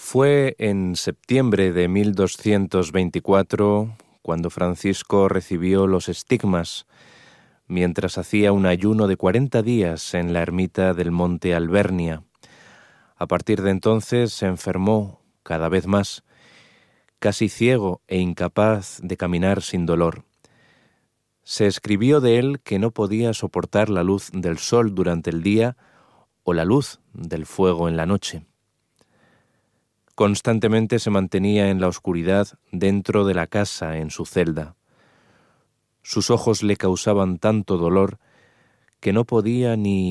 Fue en septiembre de 1224 cuando Francisco recibió los estigmas mientras hacía un ayuno de 40 días en la ermita del monte Albernia. A partir de entonces se enfermó cada vez más, casi ciego e incapaz de caminar sin dolor. Se escribió de él que no podía soportar la luz del sol durante el día o la luz del fuego en la noche. Constantemente se mantenía en la oscuridad dentro de la casa en su celda. Sus ojos le causaban tanto dolor que no podía ni